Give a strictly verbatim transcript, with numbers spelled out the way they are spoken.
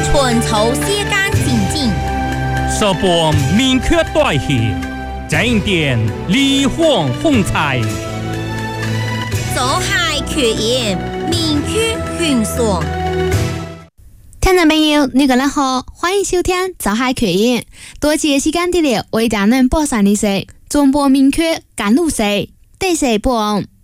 春秋时间静静， 十本明确代写，经典李黄风采。 走海缺盐，明确清爽。 听众朋友，你们好，欢迎收听《走海缺盐》。多谢时间的了，为大家播上的是中国明确甘露水第四本。